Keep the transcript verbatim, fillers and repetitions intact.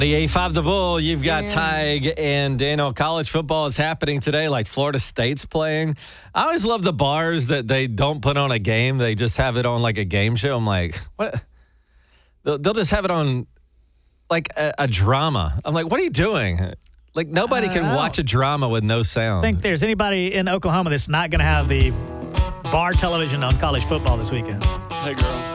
The A five The Bull, you've got Tig and Daniel. College football is happening today, like Florida State's playing. I always love the bars that they don't put on a game. They just have it on like a game show. I'm like, what? They'll, they'll just have it on like a, a drama. I'm like, what are you doing? Like nobody can know. watch a drama with no sound. I think there's anybody in Oklahoma that's not going to have the bar television on college football this weekend. Hey, girl.